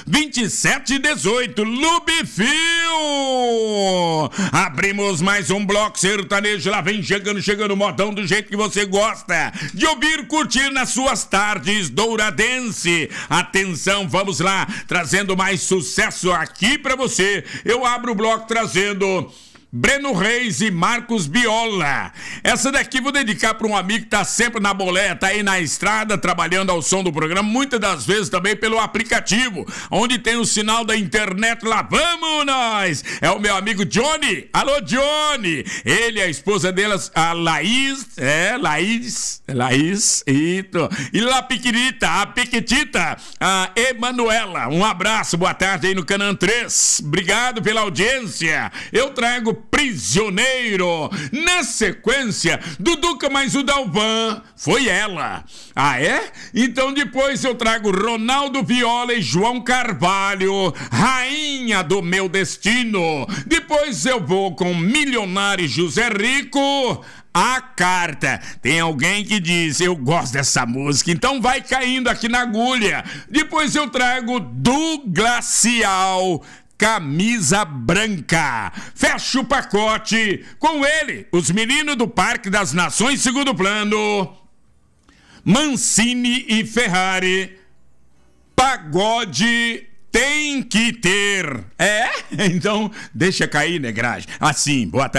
2718, Lubifil. Abrimos mais um bloco sertanejo, lá vem chegando o modão do jeito que você gosta de ouvir, curtir nas suas tardes douradense. Atenção, vamos lá, trazendo mais sucesso aqui pra você. Eu abro o bloco trazendo Breno Reis e Marcos Biola. Essa daqui vou dedicar para um amigo que tá sempre na boleta, aí na estrada, trabalhando ao som do programa, muitas das vezes também pelo aplicativo, onde tem o sinal da internet. Lá vamos nós! É o meu amigo Johnny. Alô, Johnny! Ele e a esposa delas, a Laís, e lá pequenita, a Pequetita, a Emanuela. Um abraço, boa tarde aí no Canã 3. Obrigado pela audiência. Eu trago Prisioneiro. Na sequência, Duduca mais o Dalvan, foi ela. Ah, é? Então depois eu trago Ronaldo Viola e João Carvalho, Rainha do Meu Destino. Depois eu vou com Milionário José Rico, A Carta. Tem alguém que diz, eu gosto dessa música, então vai caindo aqui na agulha. Depois eu trago do Glacial, Camisa Branca. Fecha o pacote com ele, os meninos do Parque das Nações, segundo plano, Mancini e Ferrari. Pagode tem que ter. É? Então deixa cair, negragem. Assim, boa tarde.